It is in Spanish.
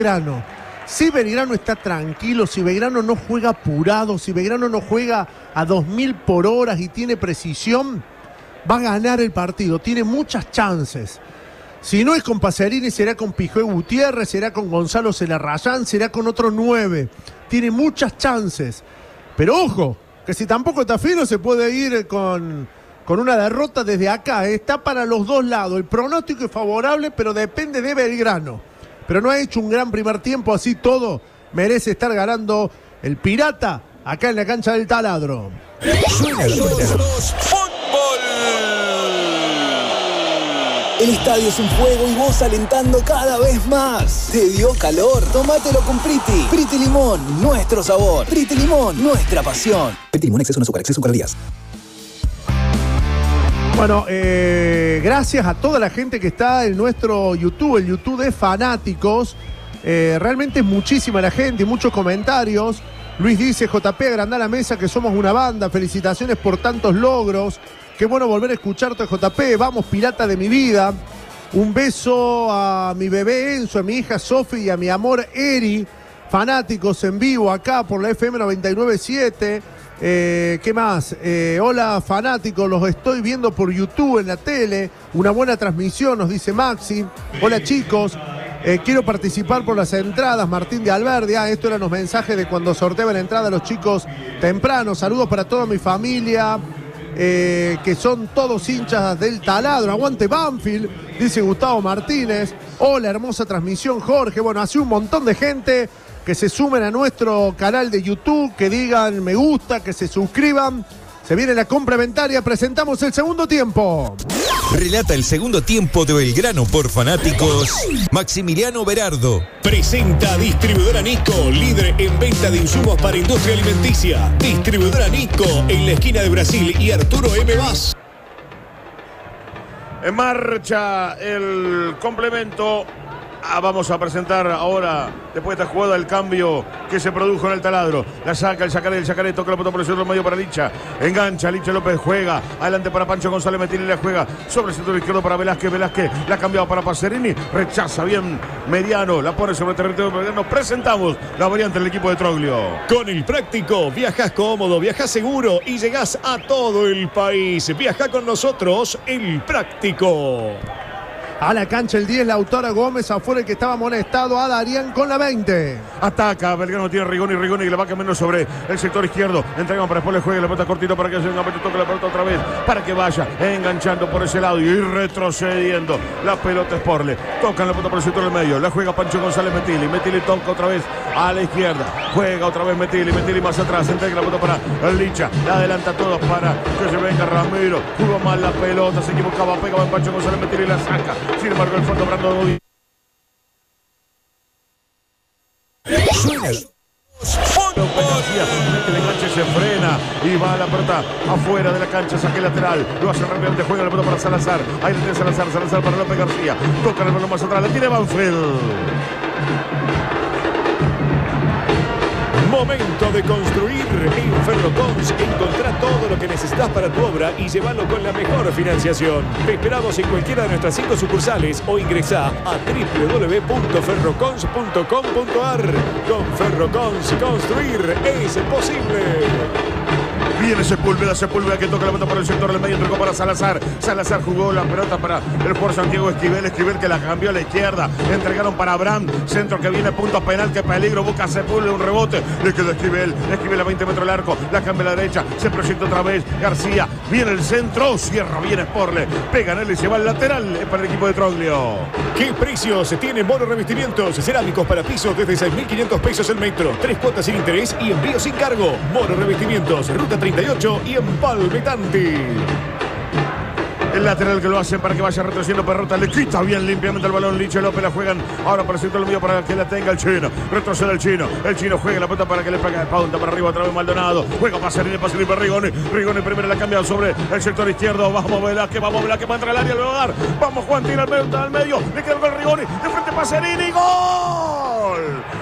Belgrano. Si Belgrano está tranquilo, si Belgrano no juega apurado, si Belgrano no juega a 2000 por hora y tiene precisión, va a ganar el partido, tiene muchas chances. Si no es con Pacerini, será con Pijué Gutiérrez, será con Gonzalo Celarrayán, será con otro 9. Tiene muchas chances. Pero ojo, que si tampoco está fino se puede ir con una derrota desde acá. Está para los dos lados. El pronóstico es favorable, pero depende de Belgrano. Pero no ha hecho un gran primer tiempo, así todo merece estar ganando el Pirata acá en la cancha del Taladro. Suena fútbol. El estadio es un fuego y vos alentando cada vez más. ¿Te dio calor? Tómatelo con Priti. Priti Limón, nuestro sabor. Priti Limón, nuestra pasión. Priti Limón, exceso en azúcar, exceso en calorías. Bueno, gracias a toda la gente que está en nuestro YouTube, el YouTube de Fanáticos. Realmente es muchísima la gente, muchos comentarios. Luis dice, JP, agrandá la mesa, que somos una banda. Felicitaciones por tantos logros. Qué bueno volver a escucharte, JP. Vamos, pirata de mi vida. Un beso a mi bebé Enzo, a mi hija Sofi y a mi amor Eri. Fanáticos en vivo acá por la FM 99.7. ¿Qué más? Hola, fanáticos, los estoy viendo por YouTube en la tele. Una buena transmisión, nos dice Maxi. Hola, chicos. Quiero participar por las entradas, Martín de Alberdi. Esto eran los mensajes de cuando sorteaban entrada a los chicos temprano. Saludos para toda mi familia, que son todos hinchas del Taladro. Aguante Banfield, dice Gustavo Martínez. Hola, hermosa transmisión, Jorge. Bueno, hace un montón de gente que se sumen a nuestro canal de YouTube, que digan me gusta, que se suscriban. Se viene la complementaria, presentamos el segundo tiempo. Relata el segundo tiempo de Belgrano por Fanáticos, Maximiliano Berardo. Presenta Distribuidora Nisco, líder en venta de insumos para industria alimenticia. Distribuidora Nisco, en la esquina de Brasil y Arturo M. Vaz. En marcha el complemento. Vamos a presentar ahora, después de esta jugada, el cambio que se produjo en el Taladro. La saca el Yacaré toca la pelota por el centro medio para Licha. Engancha, Licha López juega. Adelante para Pancho González, Metini la juega. Sobre el sector izquierdo para Velázquez. La ha cambiado para Pacerini. Rechaza bien Mediano. La pone sobre el territorio Mediano. Presentamos la variante del equipo de Troglio. Con el Práctico, viajas cómodo, viajas seguro y llegás a todo el país. Viaja con nosotros, el Práctico. A la cancha el 10, Lautaro Gómez, afuera el que estaba amonestado, a Darián con la 20. Ataca, Belgrano tiene Rigoni que le va cambiando sobre el sector izquierdo. Entregan para después le juegue la pelota cortito para que se venga, toque la pelota otra vez, para que vaya enganchando por ese lado y retrocediendo. La pelota es Porle. Tocan la pelota por el sector del medio. La juega Pancho González Metili toca otra vez a la izquierda. Juega otra vez Metili más atrás. Entrega la pelota para el Licha. La adelanta a todos para que se venga Ramiro. Jugó mal la pelota, se equivocaba, pegaba en Pancho González Metili y la saca. Sin embargo, el fondo Brando Godín. Suena El enganche se frena y va la pelota afuera de la cancha, saque lateral. Lo hace rápidamente, juega la pelota para Salazar. Ahí le tiene Salazar para López García. Toca el balón más atrás, la tiene Banfield. Momento de construir. En Ferrocons encontrá todo lo que necesitas para tu obra y llévalo con la mejor financiación. Te esperamos en cualquiera de nuestras 5 sucursales o ingresá a www.ferrocons.com.ar. Con Ferrocons, construir es posible. Viene Sepúlveda que toca la pelota por el sector del medio, entregó para Salazar. Salazar jugó la pelota para el jugador Santiago Esquivel que la cambió a la izquierda. Entregaron para Abraham, centro que viene, punto penal, que peligro, busca Sepúlveda, un rebote. Le queda Esquivel a 20 metros del arco, la cambia a la derecha, se proyecta otra vez. García, viene el centro, cierra bien Sporle. Pega en él y se va al lateral para el equipo de Troglio. ¿Qué precios tiene Mono Revestimientos? Cerámicos para pisos desde 6.500 pesos el metro. 3 cuotas sin interés y envío sin cargo. Mono Revestimientos, ruta 38 y en Palmetanti. El lateral que lo hacen para que vaya retrocediendo Perrota. Le quita bien limpiamente el balón. Licha López la juegan ahora para el centro del medio para que la tenga el chino. Retrocede el chino. El chino juega la pelota para que le pegue de punta para arriba otra vez Maldonado. Juega Pacerini para Rigoni. Rigoni primero la cambia sobre el sector izquierdo. Vamos Velázquez, va a entrar al área, le va a dar. Vamos Juan, tira al medio. Le queda el gol Rigoni. De frente Pacerini. ¡Gol!